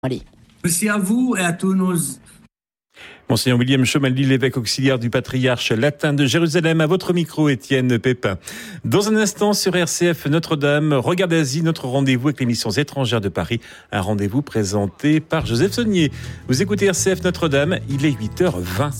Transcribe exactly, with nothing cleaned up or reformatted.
Allez. Merci à vous et à tous nos... Monseigneur William Chomali, l'évêque auxiliaire du patriarche latin de Jérusalem, à votre micro, Étienne Pépin. Dans un instant, sur R C F Notre-Dame, Regard d'Asie, notre rendez-vous avec les missions étrangères de Paris, un rendez-vous présenté par Joseph Saunier. Vous écoutez R C F Notre-Dame, il est huit heures vingt.